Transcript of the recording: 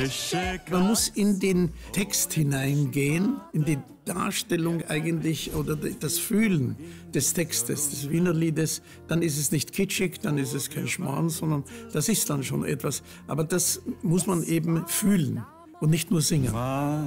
Man muss in den Text hineingehen, in die Darstellung eigentlich oder das Fühlen des Textes, des Wiener Liedes. Dann ist es nicht kitschig, dann ist es kein Schmarrn, sondern das ist dann schon etwas. Aber das muss man eben fühlen und nicht nur singen.